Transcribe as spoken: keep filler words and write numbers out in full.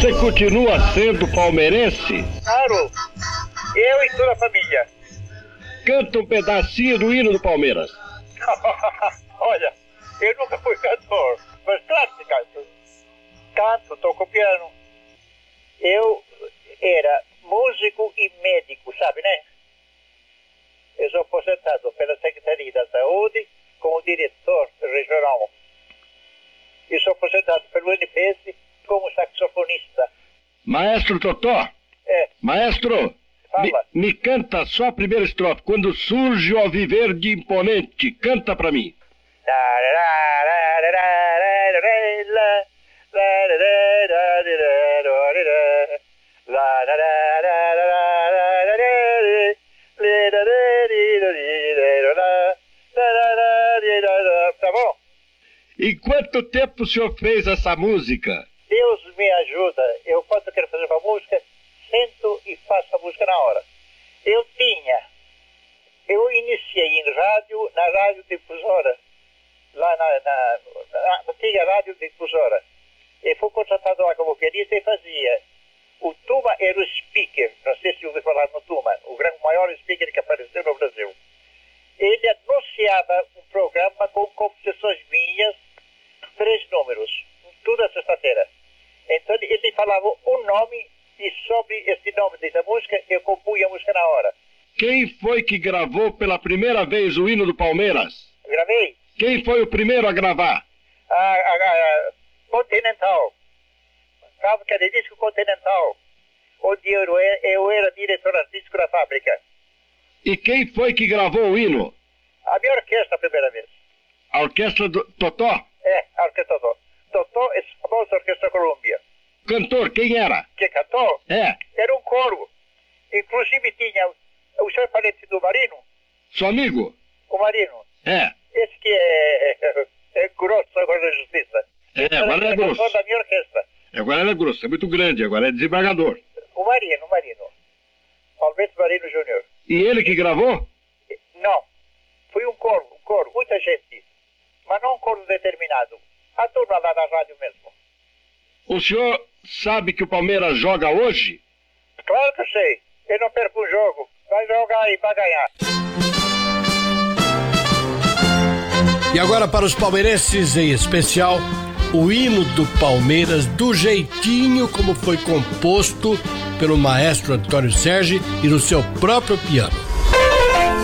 Você continua sendo palmeirense? Claro, eu e toda a família. Canta um pedacinho do hino do Palmeiras. Olha, eu nunca fui cantor, mas claro que canto. Canto, toco piano. Eu era músico e médico, sabe, né? Eu sou aposentado pela Secretaria da Saúde como diretor regional. E sou aposentado pelo N P S como saxofonista. Maestro Totó? É. Maestro, me, me canta só a primeira estrofe. Quando surge o alviverde imponente, canta pra mim. Tá bom? E quanto tempo o senhor fez essa música? Deus me ajuda. Eu, quando quero fazer uma música, sento e faço a música na hora. Eu tinha, eu iniciei em rádio, na rádio difusora, lá na, na, na antiga rádio difusora. E fui contratado lá como pianista e fazia. O Tuma era o speaker, não sei se ouviu falar no Tuma, o grande, maior speaker que apareceu no Brasil. Ele anunciava um programa com composições minhas, três números, toda sexta-feira. Então ele falava um nome e sobre esse nome dessa música eu compunha a música na hora. Quem foi que gravou pela primeira vez o hino do Palmeiras? Gravei. Quem foi o primeiro a gravar? A, a, a Continental. Fábrica de disco Continental. Onde eu, eu era diretor artístico da fábrica. E quem foi que gravou o hino? A minha orquestra a primeira vez. A orquestra do Totó? É, a orquestra Totó. Totó é a famosa Orquestra Colômbia. Cantor, quem era? Que cantou? É. Era um coro. Inclusive tinha o senhor parente do Marino. Seu amigo? O Marino. É. Esse que é, é, é grosso agora na justiça. É, agora é grosso. Da minha orquestra. Agora ele é grosso, é muito grande, agora é desembargador. O Marino, o Marino. Alberto Marino Júnior. E ele que gravou? Não. Foi um coro, um coro, muita gente. Mas não um coro determinado. A turma lá na rádio mesmo. O senhor sabe que o Palmeiras joga hoje? Claro que sei. Eu não perco um jogo. Vai jogar e vai ganhar. E agora para os palmeirenses em especial, o hino do Palmeiras do jeitinho como foi composto pelo maestro Antônio Sérgio e no seu próprio piano.